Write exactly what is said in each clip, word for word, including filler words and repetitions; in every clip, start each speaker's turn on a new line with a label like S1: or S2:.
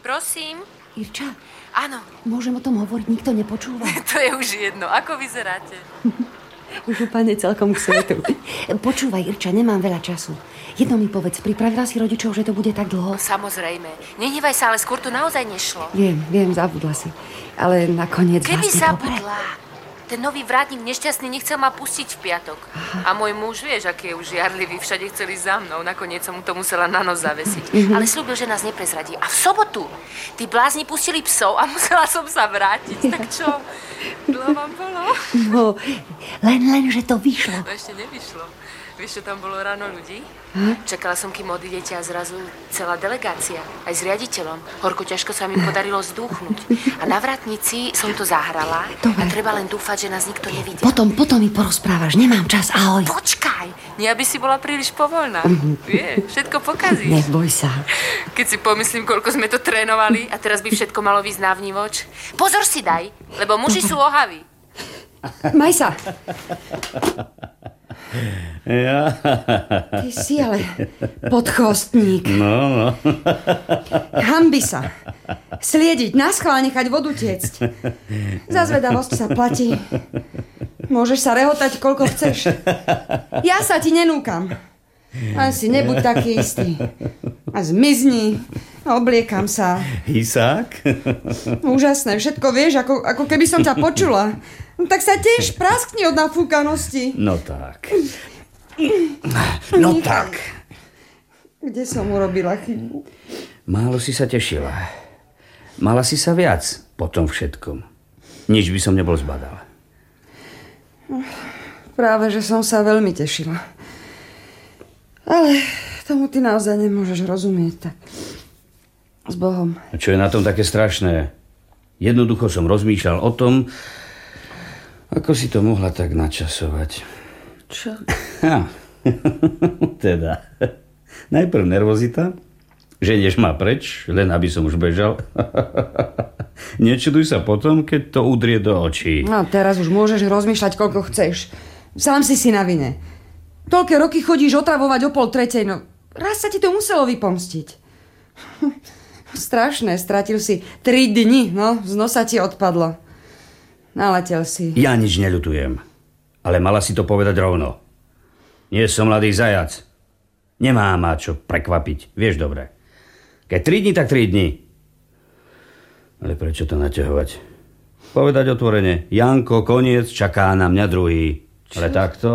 S1: Prosím?
S2: Irča?
S1: Áno.
S2: Môžem o tom hovoriť, nikto nepočúva.
S1: To je už jedno. Ako vyzeráte?
S2: Už úplne celkom k svetu. Počúvaj, Irča, nemám veľa času. Jedno mi povedz, pripravila si rodičov, že to bude tak dlho?
S1: Samozrejme. Nehnevaj sa, ale skôr to naozaj nešlo.
S2: Viem, viem, zabudla si. Ale nakoniec
S1: Keby
S2: vlastne
S1: zabudla. Dobre. Ten nový vrátnik nešťastný nechcel ma pustiť v piatok. Aha. A môj muž, vieš, aký je už žiarlivý, všade chceli za mnou. Nakoniec som mu to musela na nos zavesiť. Mm-hmm. Ale sľúbil, že nás neprezradí. A v sobotu tí blázni pustili psov a musela som sa vrátiť. Ja. Tak čo? Dlho vám bolo?
S2: No, len, len, že to vyšlo.
S1: No ešte nevyšlo. Vieš, čo tam bolo ráno ľudí?
S2: Hm?
S1: Čakala som, kým odídete a zrazu celá delegácia. Aj s riaditeľom. Horko ťažko sa mi podarilo zdúchnuť. A na vratnici som to zahrala. Dobre. A treba len dúfať, že nás nikto nevidí.
S2: Potom, potom mi porozprávaš. Nemám čas. Ahoj.
S1: Počkaj. Nie, aby si bola príliš povoľná. Mm-hmm. Vieš, všetko pokazíš.
S2: Neboj sa.
S1: Keď si pomyslím, koľko sme to trénovali a teraz by všetko malo výsť na vnívoč. Pozor si daj, lebo muži sú ohaví.
S2: Maj sa.
S3: Ja.
S2: Ty si ale podchostník.
S3: No, no.
S2: Hanbi sa. Sliediť, naschvál nechať vodu tiecť. Za zvedavosť sa platí. Môžeš sa rehotať, koľko chceš. Ja sa ti nenúkam. Len si nebuď taký istý. A zmizni. Obliekam sa.
S3: Hysák?
S2: Úžasné, všetko vieš, ako, ako keby som ťa počula. No, tak sa tiež praskni od nafúkanosti.
S3: No tak. No Nechaj. Tak.
S2: Kde som urobila chybu?
S3: Málo si sa tešila. Mala si sa viac po tom všetkom. Nič by som nebol zbadal.
S2: Práve, že som sa veľmi tešila. Ale tomu ty naozaj nemôžeš rozumieť. Tak s Bohom.
S3: A čo je na tom také strašné? Jednoducho som rozmýšľal o tom, ako si to mohla tak načasovať.
S2: Čo?
S3: Ha, teda. Najprv nervozita, ženieš ma preč, len aby som už bežal. Nečuduj sa potom, keď to udrie do očí.
S2: No teraz už môžeš rozmýšľať, koľko chceš. Sám si si na vine. Toľké roky chodíš otravovať o pol tretej, no raz sa ti to muselo vypomstiť. Strašné, stratil si tri dni, no, z nosa ti odpadlo. Naletel si.
S3: Ja nič neľutujem, ale mala si to povedať rovno. Nie som mladý zajac. Nemá ma čo prekvapiť, vieš dobre. Keď tri dni, tak tri dni. Ale prečo to naťahovať? Povedať otvorene, Janko, koniec, čaká na mňa druhý. Čo? Ale takto?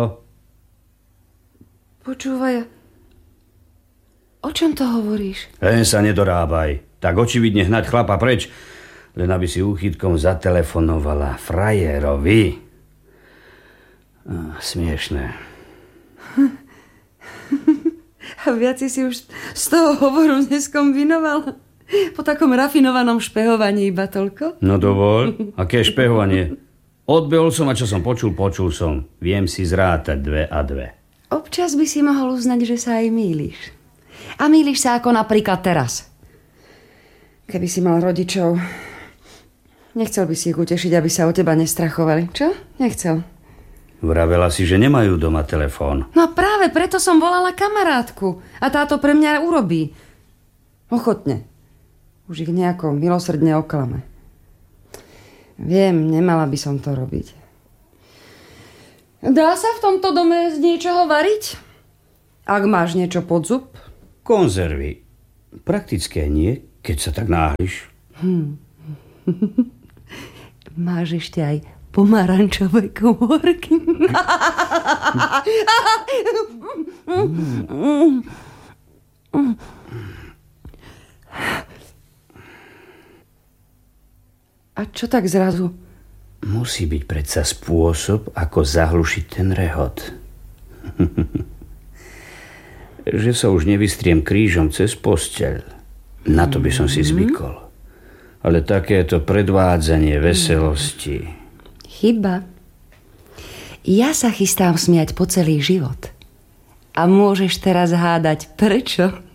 S2: Počúvaj, o čom to hovoríš?
S3: Len sa nedorábaj. Tak očividne hnať chlapa preč, len aby si úchytkom zatelefonovala frajerovi. Ah, smiešné.
S2: A viac si už z toho hovoru neskombinoval? Po takom rafinovanom špehovaní iba toľko?
S3: No dovol, aké špehovanie? Odbehol som a čo som počul, počul som. Viem si zrátať dve a dve.
S2: Občas by si mohol uznať, že sa aj mýliš. A mýliš sa ako napríklad teraz. Keby si mal rodičov, nechcel by si ich utešiť, aby sa o teba nestrachovali. Čo? Nechcel.
S3: Vravela si, že nemajú doma telefón.
S2: No práve preto som volala kamarátku. A táto pre mňa urobí. Ochotne. Už ich nejako milosrdne oklame. Viem, nemala by som to robiť. Dá sa v tomto dome z niečoho variť? Ak máš niečo pod zub?
S3: Konzervy. Praktické nie, keď sa tak náhliš.
S2: Hm. Máš ešte aj pomarančové komórky. Mm. A čo tak zrazu?
S3: Musí byť predsa spôsob, ako zahlušiť ten rehot. Že sa už nevystriem krížom cez posteľ. Na to by som si zvykol. Ale takéto predvádzanie veselosti.
S2: Chyba. Ja sa chystám smiať po celý život. A môžeš teraz hádať, prečo?